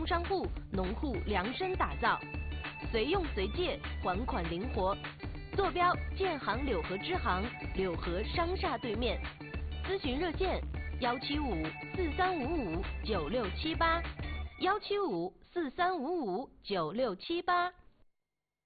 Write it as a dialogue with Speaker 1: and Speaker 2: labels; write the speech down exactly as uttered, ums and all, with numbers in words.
Speaker 1: 工商户、农户量身打造，随用随借，还款灵活。坐标建行柳河支行柳河商厦对面，咨询热线幺七五四三五五九六七八，幺七五四三五五九六七八。